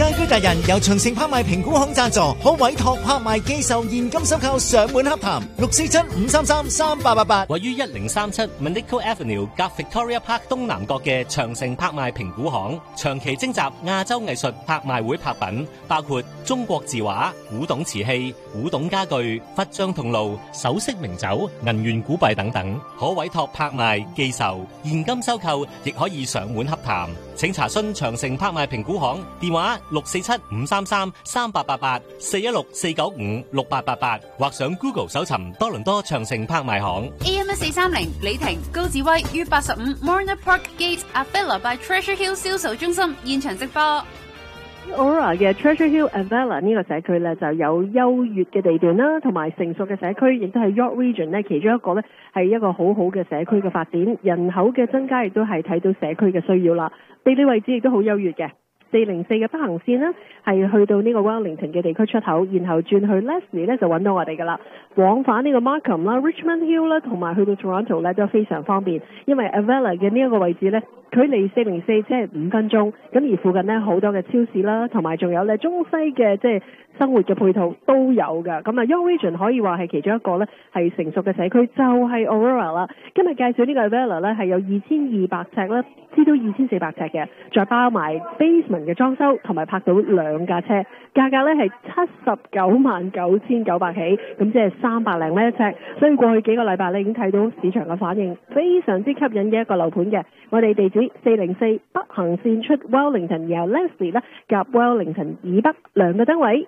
家居達人由長城拍賣評估行贊助，可委託拍賣寄售現金收購上門洽談647-533-3888。 位於1037 Manico Avenue 夾 Victoria Park 東南角嘅長城拍賣評估行，長期徵集亞洲藝術拍賣會拍品，包括中國字畫、古董瓷器、古董家具、佛像銅爐、首飾名酒、銀元古幣等等，可委託拍賣、寄售、現金收購，亦可以上門洽談。請查詢長城拍賣評估行電話647-533-3888 416-495-6888，或上 Google 搜尋多倫多長城拍賣行。 AM1430 李婷高志威於85 Morna Park Gate Avella by Treasure Hill 銷售中心現場直播。 Aurora 嘅 Treasure Hill Avella 呢個社區咧就有優越嘅地段啦，同埋成熟嘅社區，亦都係 York Region 咧其中一個咧係一個好好嘅社區嘅發展，人口嘅增加亦都係睇到社區嘅需要啦。地理位置亦都好優越嘅，404嘅北行線呢係去到呢個 Wellington 嘅地區出口，然後轉去 Leslie 咧就揾到我哋噶啦。往返呢個 Markham 啦、Richmond Hill 啦，同埋去到 Toronto 咧都非常方便，因為 Avella 嘅呢一個位置咧距離404即係5分鐘，咁而附近呢好多嘅超市啦，同埋仲有咧中西嘅即係生活嘅配套都有㗎。咁啊 York Region 可以話係其中一個咧係成熟嘅社區，就係 Aurora 啦。今日介紹呢個 Avella 咧係有2200尺啦，至到2400尺嘅，再包埋 basement 嘅裝修，同埋泊到2架車，價格咧係799,900起，咁即係300零蚊一尺。所以過去幾個禮拜咧已經睇到市場嘅反應，非常之吸引嘅一個樓盤嘅。我哋地址404北行線出 Wellington， 然後 Leslie 咧夾 Wellington 以北2個單位。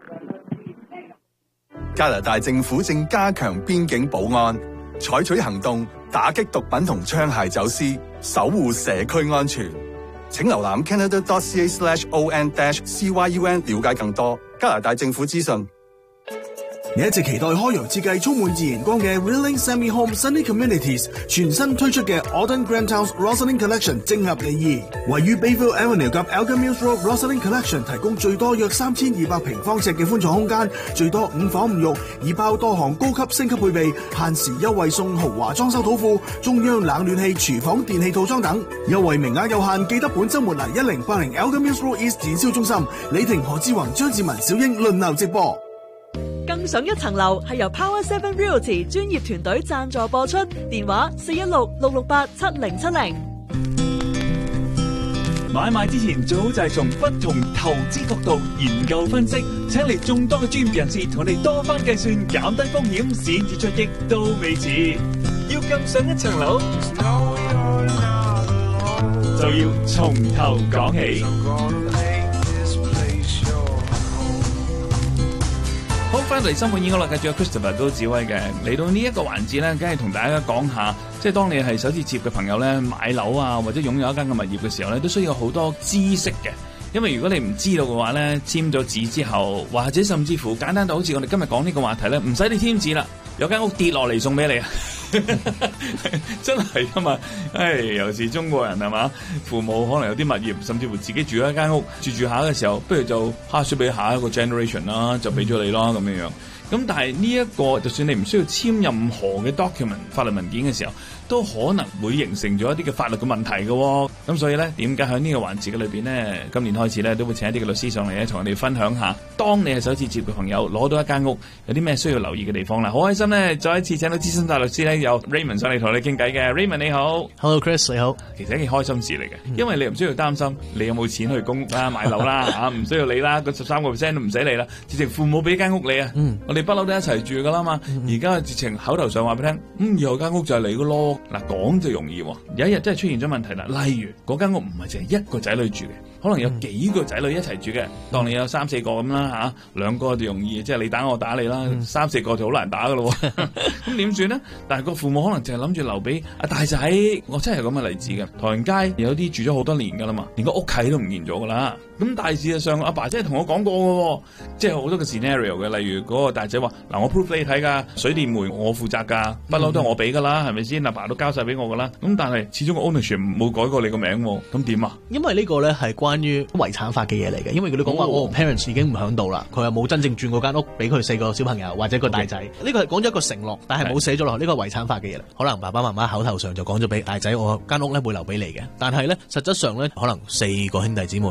加拿大政府正加強邊境保安，採取行動打擊毒品同槍械走私，守護社區安全。請瀏覽 canada.ca/on-cyun 了解更多加拿大政府資訊。 你一直期待開揚設計充滿自然光嘅 Rilling Semi Home Sunny Communities 全新推出嘅 Autumn Grand House Rosalind Collection 正合你意。位於 Bayville Avenue 及 Elgin Mills Road Rosalind Collection 提供最多約3200平方尺嘅寬敞空間，最多5房5浴，已包多項高級升級配備，限時優惠送豪華裝修土庫、中央冷暖氣、廚房電器套裝等。優惠名額有限，記得本週末嚟1080 Elgin Mills Road East 展銷中心。李婷、何志宏、張志文、小英輪流直播。 更上一層樓係由 Power7 Realty 專業團隊贊助播出，電話416-668-7070。 買賣之前最好就係從不同投資角度研究分析，請嚟眾多嘅專業人士同你多番計算，減低風險，先至出擊都未遲。要更上一層樓，就要從頭講起。好，翻嚟新本演歌啦，繼續有 Christopher 高志威嘅嚟到呢一個環節咧，梗係同大家講下，即係當你係首次接嘅朋友咧，買樓啊或者擁有一間嘅物業嘅時候咧，都需要好多知識嘅。因為如果你唔知道嘅話咧，簽咗紙之後，或者甚至乎簡單到好似我哋今日講呢個話題咧，唔使你簽紙啦，有間屋跌落嚟送俾你啊！真係噶嘛？尤其是中國人係嘛，父母可能有啲物業，甚至乎自己住喺一間屋，住下嘅時候，不如就 pass 俾下一個 generation 啦，就俾咗你啦咁樣樣。咁但係呢一個，就算你唔需要簽任何嘅 document 法律文件嘅時候，都可能會形成咗一啲嘅法律嘅問題嘅喎。咁所以咧，點解喺呢個環節嘅裏邊咧，今年開始咧都會請一啲嘅律師上嚟咧，同我哋分享下，當你係首次接嘅朋友攞到一間屋，有啲咩需要留意嘅地方啦。好開心咧，再一次請到資深大律師咧，有 Raymond 上嚟同你傾偈嘅。Raymond 你好 ，Hello Chris 你好。 其實一件開心事嚟嘅，因為你唔需要擔心你有冇錢去供屋啦、買樓啦嚇，唔需要你啦，個13% 都唔使你啦，直情父母俾間屋你啊。我哋不嬲都一齊住噶啦嘛，而家直情口頭上話俾你聽，以後間屋就係你嘅咯。嗱，講就容易喎，有一日真係出現咗問題啦。例如嗰間屋唔係淨係一個仔女住嘅，可能有幾個仔女一齊住嘅，當你有3、4個咁啦嚇，2個就容易，即係你打我打你啦，3、4個就好難打噶咯。咁點算呢？但係個父母可能淨係諗住留俾阿大仔，我真係咁嘅例子嘅。唐人街有啲住咗好多年噶啦嘛，連個屋契都唔見咗噶啦。咁但係事實上，阿爸真係同我講過嘅，即係好多個 scenario 嘅。例如嗰個大仔話：嗱，我 proof 你睇㗎，水電煤我負責㗎，不嬲都係我俾㗎啦，係咪先？阿爸都交晒俾我㗎啦。咁但係始終個 ownership 冇改過你個名喎，咁點啊？ 因為呢個咧係關於遺產法嘅嘢嚟嘅。因為佢哋講話我 parents 已經唔響度啦，佢又冇真正轉嗰間屋俾佢4個小朋友或者個大仔。呢個係講咗一個承諾，但係冇寫咗落去。呢個係遺產法嘅嘢啦。可能爸爸媽媽口頭上就講咗俾大仔，我間屋咧會留俾你嘅。但係咧實質上咧，可能4個兄弟姊妹。